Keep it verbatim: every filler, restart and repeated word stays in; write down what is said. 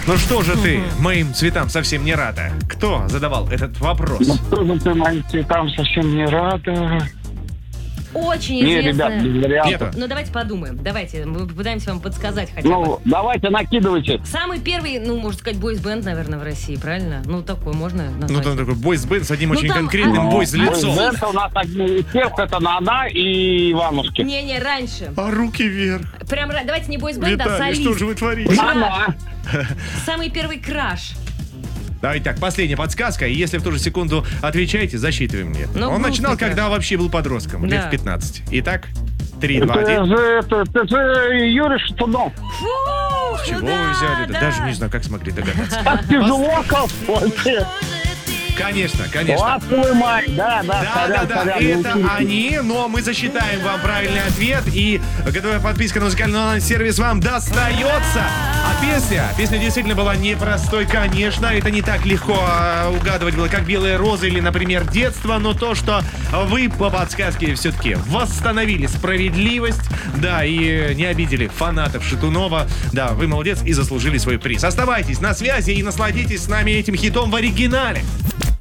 Ну что же ты моим цветам совсем не рада? Кто задавал этот вопрос? Ну что же ты моим цветам совсем не рада? Очень Не, ребят, известная. без вариантов. Нету. Ну, давайте подумаем. Давайте, мы попытаемся вам подсказать хотя бы. Ну, давайте накидывайте. Самый первый, ну, можно сказать, бойс-бенд, наверное, в России, правильно? Ну, такой можно Ну, назвать. там такой бойс-бенд с одним Ну, очень там, конкретным а, бойс-лицом. Это у нас одни из тех, это Нана и Иванушки. Не-не, раньше. А руки вверх. Прям, ра- давайте не бойс-бенд, а Виталий, что солист. же вы творите? Нана. Самый первый краш. Давайте так, последняя подсказка. И если в ту же секунду отвечаете, засчитываем мне. Ну, Он начинал, грустненько. когда вообще был подростком, Да. лет в пятнадцать. Итак, три, два, Это один. же, это, это же Юрий Шатунов. Фу, Чего ну да, вы взяли? да. Даже не знаю, как смогли догадаться. Так тяжело, колхозе. Конечно, конечно. Ласковый май, да, да, Да, сорян, да, да, сорян, это не они, но мы засчитаем вам правильный ответ, и готовая подписка на музыкальный онлайн-сервис вам достается. А песня, песня действительно была непростой, конечно, это не так легко а, угадывать было, как «Белые розы» или, например, «Детство», но то, что вы по подсказке все-таки восстановили справедливость, да, и не обидели фанатов Шатунова, да, вы молодец и заслужили свой приз. Оставайтесь на связи и насладитесь с нами этим хитом в оригинале.